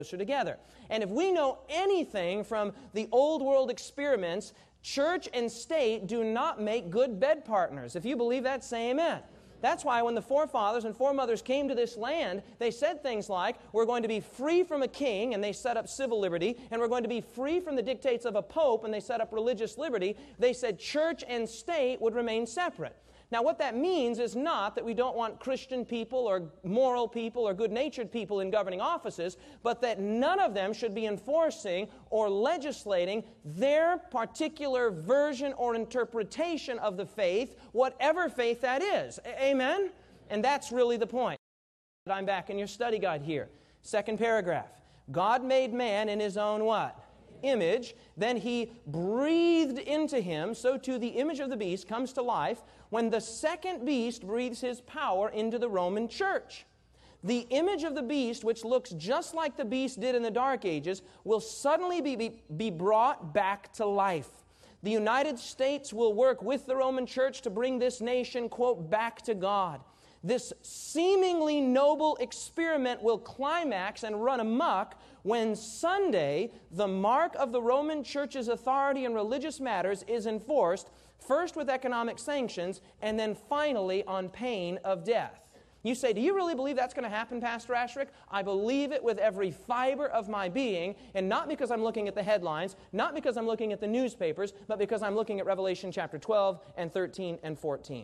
closer together. And if we know anything from the old world experiments, church and state do not make good bed partners. If you believe that, say amen. That's why when the forefathers and foremothers came to this land, they said things like, we're going to be free from a king, and they set up civil liberty, and we're going to be free from the dictates of a pope, and they set up religious liberty. They said church and state would remain separate. Now, what that means is not that we don't want Christian people or moral people or good-natured people in governing offices, but that none of them should be enforcing or legislating their particular version or interpretation of the faith, whatever faith that is. Amen? And that's really the point. I'm back in your study guide here. Second paragraph. God made man in His own what? Image. Then He breathed into him, so too the image of the beast comes to life when the second beast breathes his power into the Roman church. The image of the beast, which looks just like the beast did in the Dark Ages, will suddenly be brought back to life. The United States will work with the Roman church to bring this nation, quote, back to God. This seemingly noble experiment will climax and run amok when Sunday, the mark of the Roman Church's authority in religious matters, is enforced, first with economic sanctions, and then finally on pain of death. You say, do you really believe that's going to happen, Pastor Ashrick? I believe it with every fiber of my being, and not because I'm looking at the headlines, not because I'm looking at the newspapers, but because I'm looking at Revelation chapter 12 and 13 and 14.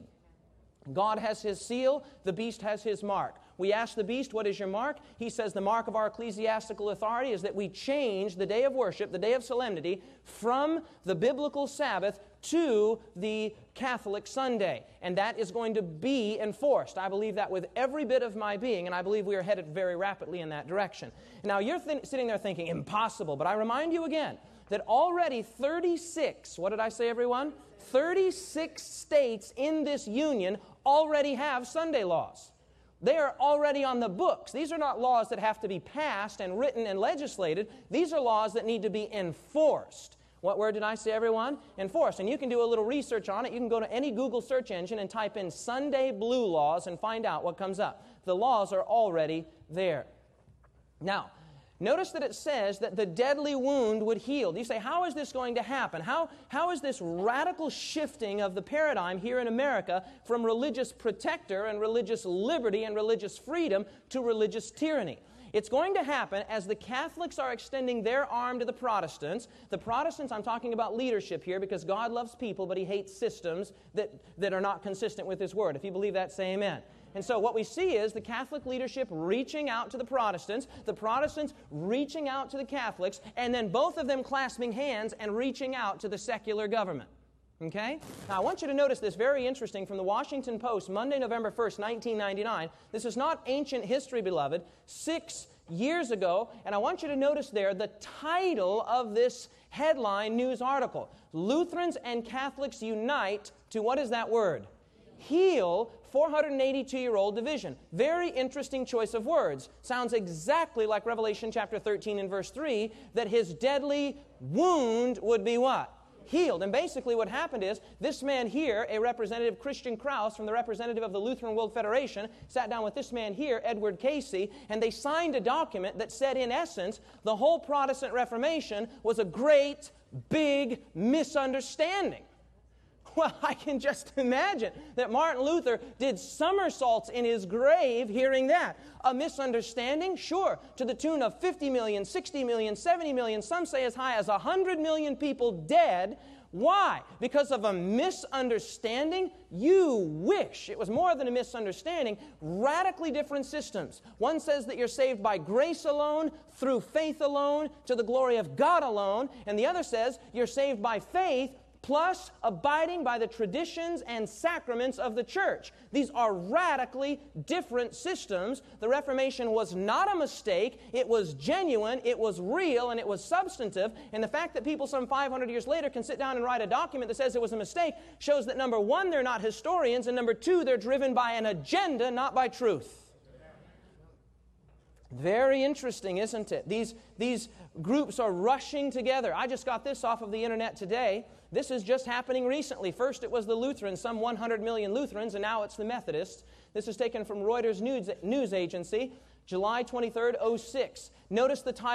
God has His seal, the beast has his mark. We ask the beast, what is your mark? He says the mark of our ecclesiastical authority is that we change the day of worship, the day of solemnity, from the biblical Sabbath to the Catholic Sunday. And that is going to be enforced. I believe that with every bit of my being, and I believe we are headed very rapidly in that direction. Now, you're sitting there thinking, impossible, but I remind you again that already 36, what did I say, everyone? 36 states in this union already have Sunday laws. They are already on the books. These are not laws that have to be passed and written and legislated. These are laws that need to be enforced. What word did I say, everyone? Enforced. And you can do a little research on it. You can go to any Google search engine and type in Sunday blue laws and find out what comes up. The laws are already there. Now, notice that it says that the deadly wound would heal. You say, how is this going to happen? How is this radical shifting of the paradigm here in America from religious protector and religious liberty and religious freedom to religious tyranny? It's going to happen as the Catholics are extending their arm to the Protestants. The Protestants, I'm talking about leadership here because God loves people, but He hates systems that are not consistent with His Word. If you believe that, say amen. And so what we see is the Catholic leadership reaching out to the Protestants reaching out to the Catholics, and then both of them clasping hands and reaching out to the secular government. Okay? Now, I want you to notice this very interesting from the Washington Post, Monday, November 1st, 1999. This is not ancient history, beloved. 6 years ago, and I want you to notice there the title of this headline news article. Lutherans and Catholics unite to, what is that word? Heal 482-year-old division. Very interesting choice of words. Sounds exactly like Revelation chapter 13 and verse 3, that his deadly wound would be what? Healed. And basically what happened is, this man here, a representative, Christian Krause, from the representative of the Lutheran World Federation, sat down with this man here, Edward Casey, and they signed a document that said, in essence, the whole Protestant Reformation was a great, big misunderstanding. Well, I can just imagine that Martin Luther did somersaults in his grave hearing that. A misunderstanding? Sure, to the tune of 50 million, 60 million, 70 million, some say as high as 100 million people dead. Why? Because of a misunderstanding? You wish it was more than a misunderstanding. Radically different systems. One says that you're saved by grace alone, through faith alone, to the glory of God alone. And the other says you're saved by faith, plus abiding by the traditions and sacraments of the church. These are radically different systems. The Reformation was not a mistake. It was genuine, it was real, and it was substantive. And the fact that people some 500 years later can sit down and write a document that says it was a mistake shows that, number one, they're not historians, and number two, they're driven by an agenda, not by truth. Very interesting, isn't it? These groups are rushing together. I just got this off of the internet today. This is just happening recently. First it was the Lutherans, some 100 million Lutherans, and now it's the Methodists. This is taken from Reuters news agency. July 23rd, 06. Notice the title.